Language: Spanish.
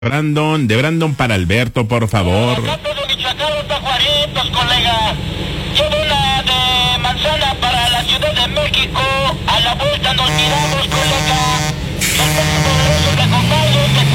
De Brandon para Alberto, por favor. Acá de Michoacán, los tajuaritos, colega. Llevo una de manzana para la Ciudad de México. A la vuelta nos miramos, colega. Son poderosos, me acompaño,